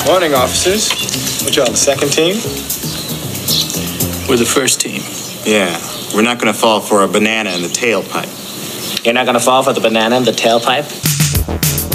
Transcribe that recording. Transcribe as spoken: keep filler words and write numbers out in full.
Morning, officers. What y'all, the second team? We're the first team. Yeah, we're not gonna fall for a banana in the tailpipe. You're not gonna fall for the banana in the tailpipe?